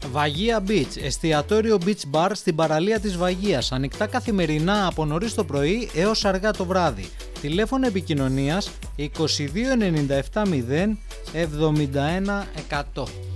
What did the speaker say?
Βαγία Beach, εστιατόριο beach bar στην παραλία της Βαγίας. Ανοιχτά καθημερινά από νωρίς το πρωί έως αργά το βράδυ. Τηλέφωνο επικοινωνίας 22 97 0 71 100.